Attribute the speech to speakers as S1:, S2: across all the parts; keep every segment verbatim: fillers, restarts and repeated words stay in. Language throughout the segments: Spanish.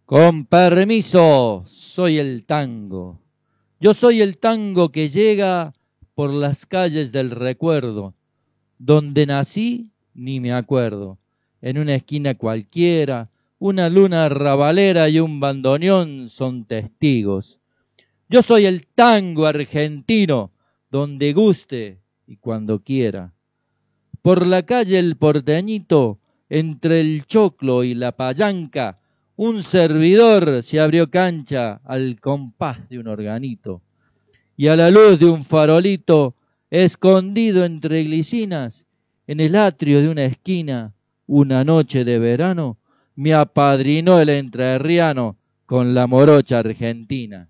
S1: Con permiso, soy el tango. Yo soy el tango que llega por las calles del recuerdo. Donde nací, ni me acuerdo. En una esquina cualquiera, una luna arrabalera y un bandoneón son testigos. Yo soy el tango argentino, donde guste y cuando quiera. Por la calle El Porteñito, entre el choclo y la payanca, un servidor se abrió cancha al compás de un organito. Y a la luz de un farolito, escondido entre glicinas, en el atrio de una esquina, una noche de verano, me apadrinó el entrerriano con la morocha argentina.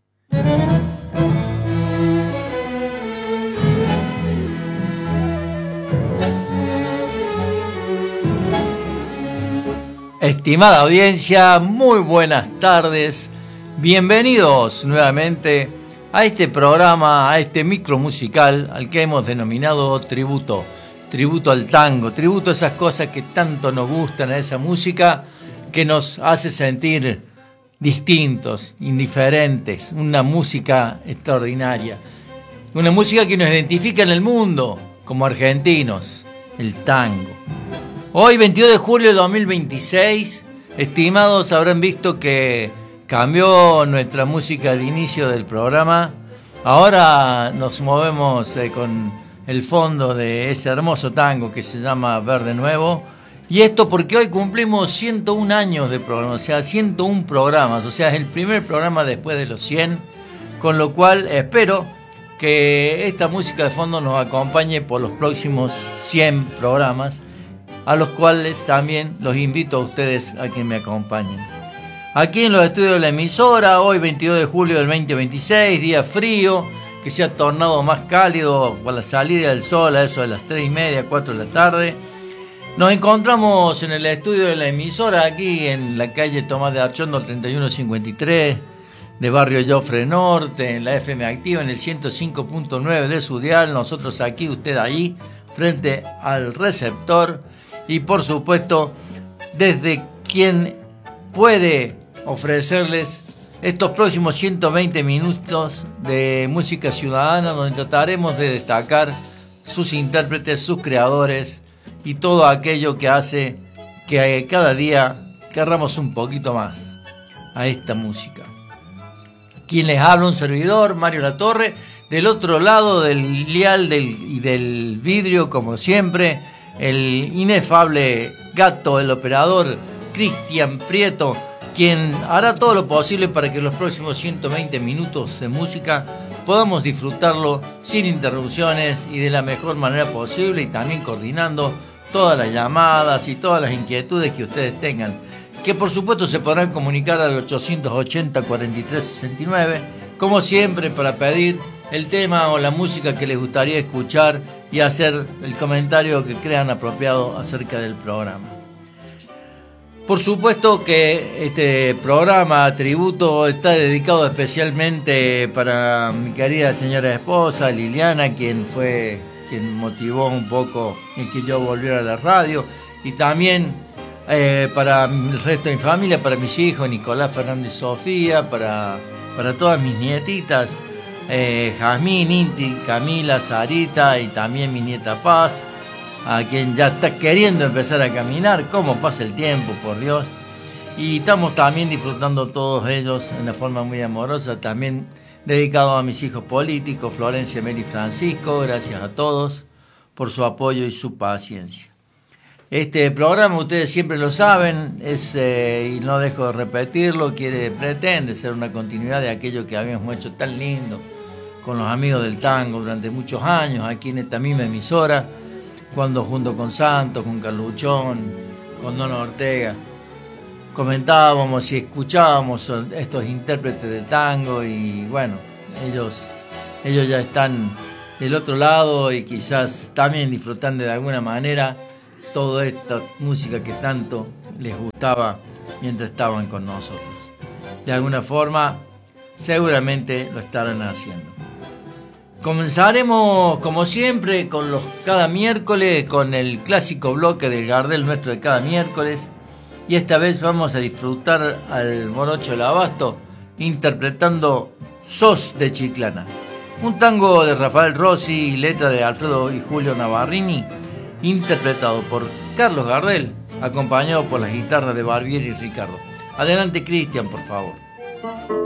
S2: Estimada audiencia, muy buenas tardes. Bienvenidos nuevamente a este programa, a este micro musical al que hemos denominado tributo. Tributo al tango, tributo a esas cosas que tanto nos gustan, a esa música que nos hace sentir distintos, indiferentes, una música extraordinaria. Una música que nos identifica en el mundo como argentinos, el tango. Hoy, veintidós de julio de dos mil veintiséis, estimados, habrán visto que cambió nuestra música de inicio del programa. Ahora nos movemos eh, con el fondo de ese hermoso tango que se llama Verde Nuevo. Y esto porque hoy cumplimos ciento un años de programa, o sea, ciento un programas, o sea, es el primer programa después de los cien, con lo cual espero que esta música de fondo nos acompañe por los próximos cien programas, a los cuales también los invito a ustedes a que me acompañen. Aquí en los estudios de la emisora, hoy veintidós de julio del veinte veintiséis, día frío, que se ha tornado más cálido con la salida del sol a eso de las tres y media, cuatro de la tarde. Nos encontramos en el estudio de la emisora, aquí en la calle Tomás de Archondo treinta y uno cincuenta y tres, de barrio Jofre Norte, en la F M Activa, en el ciento cinco punto nueve de su dial, nosotros aquí, usted ahí, frente al receptor. Y por supuesto, desde quien puede ofrecerles estos próximos ciento veinte minutos de música ciudadana, donde trataremos de destacar sus intérpretes, sus creadores y todo aquello que hace que cada día querramos un poquito más a esta música. Quien les habla, un servidor, Mario Latorre, del otro lado del lial del, y del vidrio, como siempre, el inefable gato, el operador Cristian Prieto, quien hará todo lo posible para que los próximos ciento veinte minutos de música podamos disfrutarlo sin interrupciones y de la mejor manera posible, y también coordinando todas las llamadas y todas las inquietudes que ustedes tengan, que por supuesto se podrán comunicar al ochocientos ochenta, cuarenta y tres sesenta y nueve, como siempre, para pedir el tema o la música que les gustaría escuchar y hacer el comentario que crean apropiado acerca del programa. Por supuesto que este programa tributo está dedicado especialmente para mi querida señora esposa Liliana, quien fue quien motivó un poco en que yo volviera a la radio, y también eh, para el resto de mi familia, para mis hijos Nicolás, Fernando y Sofía, para, para todas mis nietitas, Eh, Jazmín, Inti, Camila, Sarita y también mi nieta Paz, a quien ya está queriendo empezar a caminar. Cómo pasa el tiempo, por Dios. Y estamos también disfrutando todos ellos en una forma muy amorosa, también dedicado a mis hijos políticos, Florencia, Mary y Francisco. Gracias a todos por su apoyo y su paciencia. Este programa, ustedes siempre lo saben, es eh, y no dejo de repetirlo, quiere, pretende ser una continuidad de aquello que habíamos hecho tan lindo con los amigos del tango durante muchos años, aquí en esta misma emisora, cuando junto con Santos, con Carluchón, con Don Ortega, comentábamos y escuchábamos estos intérpretes del tango, y bueno, ellos, ellos ya están del otro lado y quizás también disfrutando de alguna manera toda esta música que tanto les gustaba mientras estaban con nosotros. De alguna forma, seguramente lo estarán haciendo. Comenzaremos, como siempre, con los cada miércoles, con el clásico bloque del Gardel nuestro de cada miércoles, y esta vez vamos a disfrutar al Morocho del Abasto interpretando Sos de Chiclana, un tango de Rafael Rossi y letra de Alfredo y Julio Navarrini, interpretado por Carlos Gardel, acompañado por las guitarras de Barbieri y Ricardo. Adelante, Cristian, por favor.